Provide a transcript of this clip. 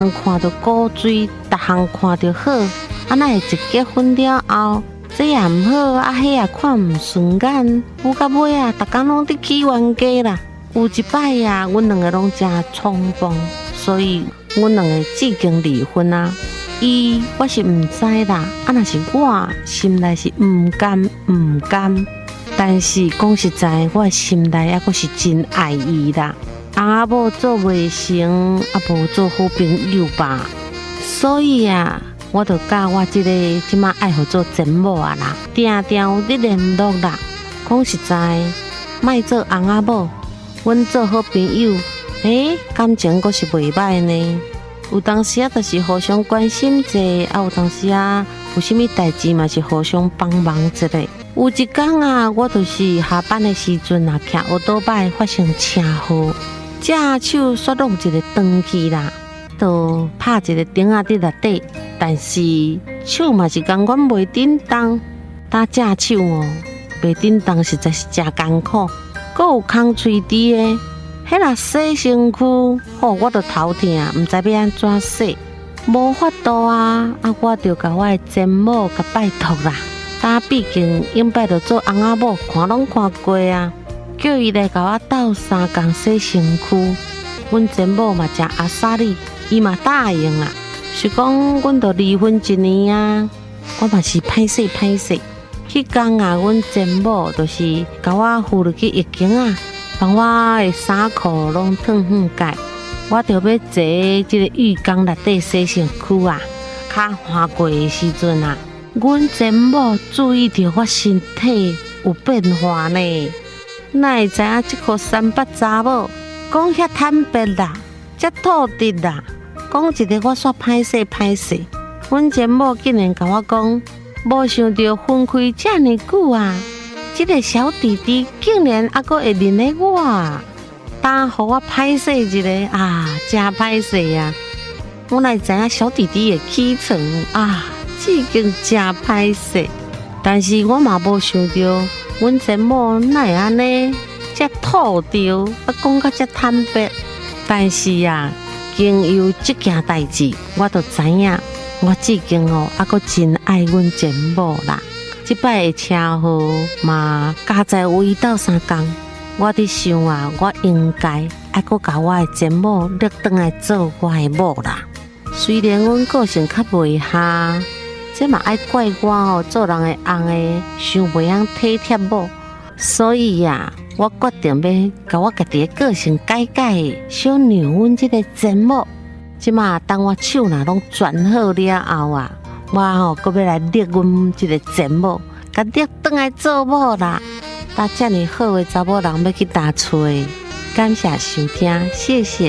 看到古水，逐项看到好，哪会一结婚了后，这也唔好，迄也看唔顺眼，有到尾逐工拢伫起冤家啦。有一摆阮两个拢真冲动，所以阮两个至今离婚啊。我是唔知啦，若是我心内是唔甘，但是讲实在，我心内还阁是真爱伊啦。翁仔某做袂成，无做好朋友吧。所以我就甲我即马爱好做前某啦，定有伫联络啦。讲实在，莫做翁仔某，阮做好朋友，感情阁是袂歹呢。有当时就是互相关心者，有当时有啥物代志嘛是互相帮忙一下。有一天我就是下班的时阵徛学倒摆发生车祸，只手摔落一个断去啦，就拍一个钉伫内底，但是手嘛是感觉袂振动，打只手袂振动实在是真艰苦，阁有空喙齿的。迄若洗身躯，我就头痛，唔知要安怎洗，无法度我就甲我的前某甲拜托啦。毕竟永摆就做翁仔某，看拢看过叫伊来甲我斗3工洗身躯。阮前某嘛真阿萨里，伊嘛答应啦。是讲阮就离婚1年我嘛是歹势。迄天阮前某就是甲我扶入去浴缸帮我的衫裤拢烫好解，我就要坐即个浴缸内底洗身躯脚滑过的时阵阮前某注意到我身体有变化呢，哪会知影即个三八查某讲遐坦白啦，遮透直啦，讲一个我煞歹势，阮前某竟然甲我讲，无想到分开遮尔久这个小弟弟竟然还阁会认得我，互我歹势一个真歹势我哪知影小弟弟会起床已经真歹势，但是我嘛无想到，阮前某哪会安尼遮吐着，讲甲遮坦白。但是经由这件代志，我就知影，我至今还阁真爱阮前某啦。即摆的车祸嘛，加在有伊斗3工，我伫想我应该还阁甲我的前某拎转来做我的某啦。虽然阮个性较袂合，这嘛爱怪我做人的翁的想袂晓体贴某，所以我决定要甲我家己的个性改，小让阮这个前某。即马当我手若拢转好了后我阁要来拎阮这个前某，甲拎转来做某啦。搭遮尔好的查某人要去搭找，感谢收听，谢谢。